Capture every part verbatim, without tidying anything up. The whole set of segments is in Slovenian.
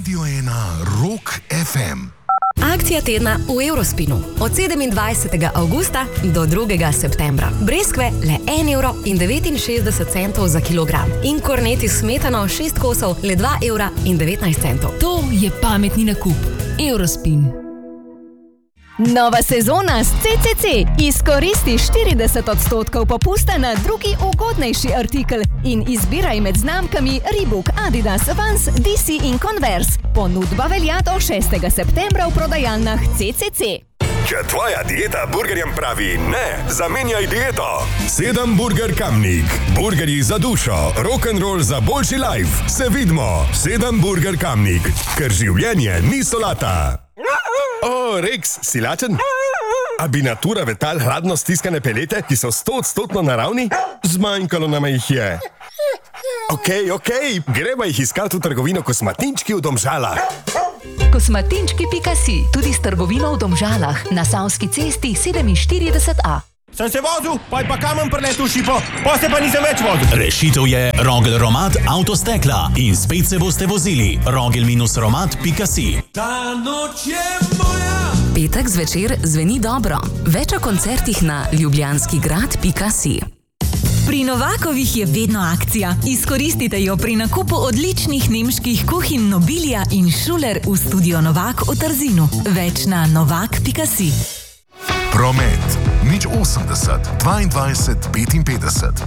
Radio ena Rock ef em. Akcija tedna v Eurospinu. Od sedemindvajsetega avgusta do drugega septembra. Breskve le en evro in devetinšestdeset centov za kilogram. In korneti s smetano šest kosov le dva evra in devetnajst centov. To je pametni nakup. Eurospin. Nova sezona s ce ce ce. Izkoristi štirideset odstotkov popusta na drugi ugodnejši artikel in izbiraj med znamkami Reebok, Adidas, Vans, D C in Converse. Ponudba velja do šestega septembra v prodajalnah ce ce ce. Če tvoja dieta burgerjem pravi ne, zamenjaj dieto. Sedem Burger Kamnik. Burgerji za dušo, rock'n'roll za boljši life. Se vidimo. Sedem Burger Kamnik. Ker življenje ni solata. O, Rex, si lačen? A bi natura vetal hladno stiskane pelete, ki so sto odstotno naravni? Zmanjkalo nama jih je. Okej, okej, greva jih iskati v trgovino Kosmatinčki v Domžalah. Kosmatinčki pika si, tudi s trgovino v Domžalah, na Savski cesti sedeminštirideset A. Sem se vozil, pa je pa kamen preletel v šipo, pa se pa nisem več vozil. Rešitev je Rogel Romat Avtostekla in spet se boste vozili. rogel romat pika si. Ta noč je moja. Petek zvečer zveni dobro. Več o koncertih na ljubljanskigrad pika si. Pri Novakovih je vedno akcija. Izkoristite jo pri nakupu odličnih nemških kuhinj Nobilia in Schuler v studio Novak v Trzinu. Več na novak pika si. Promet. Nič osemdeset, dvaindvajset, petinpetdeset.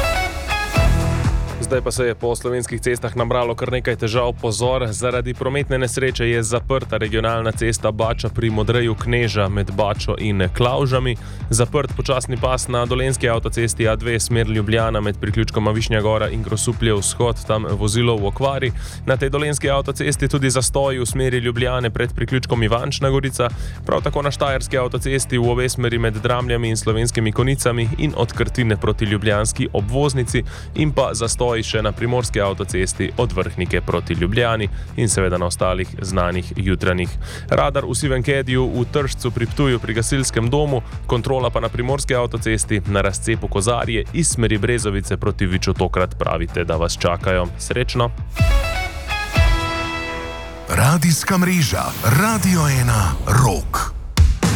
Zdaj pa se je po slovenskih cestah nabralo kar nekaj težav. Pozor, zaradi prometne nesreče je zaprta regionalna cesta Bača pri Modreju Kneža med Bačo in Klavžami. Zaprt počasni pas na dolenjski avtocesti A dve smer Ljubljana med priključkoma Višnja Gora in Grosuplje vzhod, tam vozilo v okvari. Na tej dolenjski avtocesti tudi zastoji v smeri Ljubljane pred priključkom Ivančna Gorica. Prav tako na štajerski avtocesti v obe smeri med Dramljami in Slovenskimi Konicami in od Krtine proti ljubljanski obvoznici in pa zastoj še na primorski avtocesti od Vrhnike proti Ljubljani in seveda na ostalih znanih jutranjih. Radar v Sivem Kediju v Tršcu pri Ptuju pri gasilskem domu, kontrola pa na primorski avtocesti na razcepu Kozarje iz smeri Brezovice proti Viču. Tokrat pravite, da vas čakajo. Srečno! Radijska mreža Radio ena Rock.